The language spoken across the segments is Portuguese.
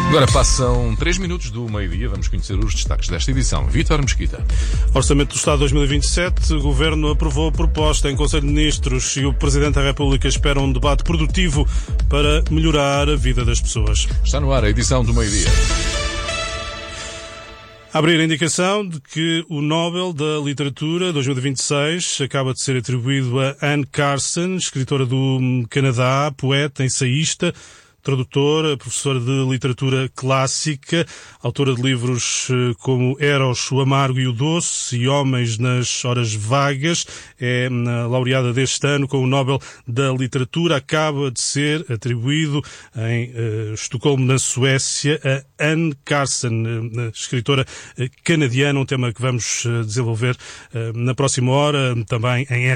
Agora passam 3 minutos do meio-dia. Vamos conhecer os destaques desta edição. Vítor Mesquita. Orçamento do Estado 2027. O Governo aprovou a proposta em Conselho de Ministros e o Presidente da República espera um debate produtivo para melhorar a vida das pessoas. Está no ar a edição do meio-dia. Abrir a indicação de que o Nobel da Literatura 2026 acaba de ser atribuído a Anne Carson, escritora do Canadá, poeta, ensaísta, tradutora, professora de literatura clássica, autora de livros como Eros, o Amargo e o Doce e Homens nas Horas Vagas. É laureada deste ano com o Nobel da Literatura. Acaba de ser atribuído em Estocolmo, na Suécia, a Anne Carson, escritora canadiana, um tema que vamos desenvolver na próxima hora, também em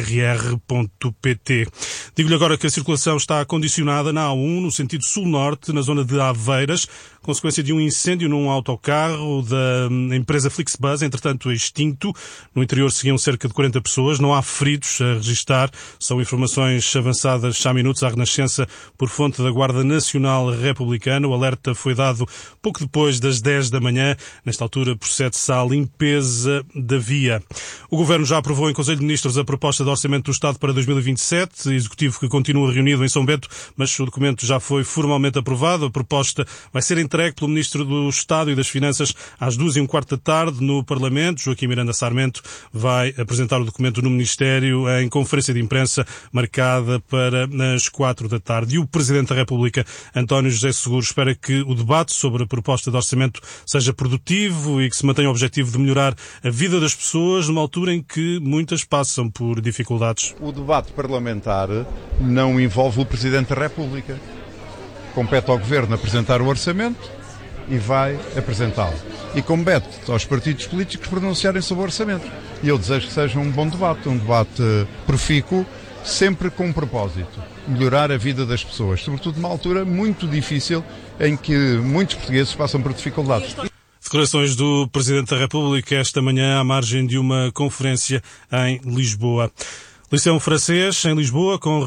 rr.pt. Digo-lhe agora que a circulação está condicionada na A1, no sentido sul-norte, na zona de Aveiras, consequência de um incêndio num autocarro da empresa Flixbus, entretanto extinto. No interior seguiam cerca de 40 pessoas, não há feridos a registar. São informações avançadas há minutos à Renascença por fonte da Guarda Nacional Republicana. O alerta foi dado pouco depois das 10 da manhã. Nesta altura procede-se à limpeza da via. O Governo já aprovou em Conselho de Ministros a proposta de Orçamento do Estado para 2027, executivo que continua reunido em São Bento, mas o documento já foi formalmente aprovado. A proposta vai ser entregue pelo Ministro do Estado e das Finanças às 2h15 da tarde no Parlamento. Joaquim Miranda Sarmento vai apresentar o documento no Ministério em conferência de imprensa marcada para as 4 da tarde. E o Presidente da República, António José Seguro, espera que o debate sobre a proposta de orçamento seja produtivo e que se mantenha o objetivo de melhorar a vida das pessoas numa altura em que muitas passam por dificuldades. O debate parlamentar não envolve o Presidente da República. Compete ao Governo apresentar o orçamento e vai apresentá-lo. E compete aos partidos políticos pronunciarem sobre o orçamento. E eu desejo que seja um bom debate, um debate profícuo, sempre com um propósito: melhorar a vida das pessoas, sobretudo numa altura muito difícil em que muitos portugueses passam por dificuldades. Declarações do Presidente da República esta manhã à margem de uma conferência em Lisboa. Liceu francês em Lisboa com